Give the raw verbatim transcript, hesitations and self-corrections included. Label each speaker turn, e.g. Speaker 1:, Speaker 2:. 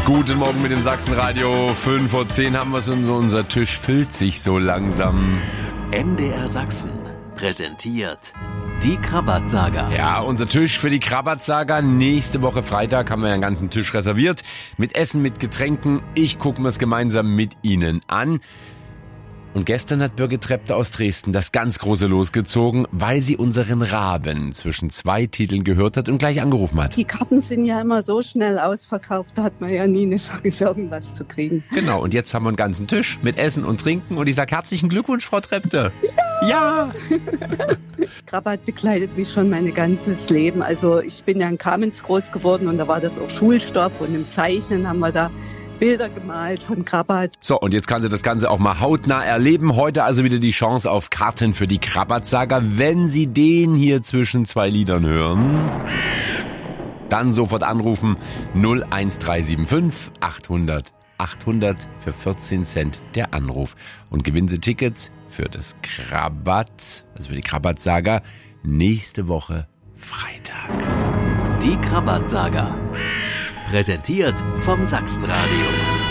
Speaker 1: Guten Morgen mit dem Sachsenradio. fünf Uhr zehn haben wir es und unser Tisch füllt sich so langsam.
Speaker 2: M D R Sachsen präsentiert die Krabat-Saga.
Speaker 1: Ja, unser Tisch für die Krabat-Saga. Nächste Woche Freitag haben wir einen ganzen Tisch reserviert. Mit Essen, mit Getränken. Ich gucke mir es gemeinsam mit Ihnen an. Und gestern hat Birgit Trepte aus Dresden das ganz große losgezogen, weil sie unseren Raben zwischen zwei Titeln gehört hat und gleich angerufen hat.
Speaker 3: Die Karten sind ja immer so schnell ausverkauft, da hat man ja nie eine Chance, irgendwas zu kriegen.
Speaker 1: Genau, und jetzt haben wir einen ganzen Tisch mit Essen und Trinken und ich sage herzlichen Glückwunsch, Frau Trepte. Ja! ja.
Speaker 3: Krabat begleitet mich schon mein ganzes Leben. Also ich bin ja in Kamenz groß geworden und da war das auch Schulstoff und im Zeichnen haben wir da Bilder gemalt von Krabat.
Speaker 1: So, und jetzt kann sie das Ganze auch mal hautnah erleben. Heute also wieder die Chance auf Karten für die Krabat-Saga. Wenn Sie den hier zwischen zwei Liedern hören, dann sofort anrufen null eins drei sieben fünf achthundert achthundert für vierzehn Cent der Anruf. Und gewinnen Sie Tickets für das Krabat, also für die Krabat-Saga, nächste Woche Freitag.
Speaker 2: Die Krabat-Saga. Präsentiert vom Sachsenradio.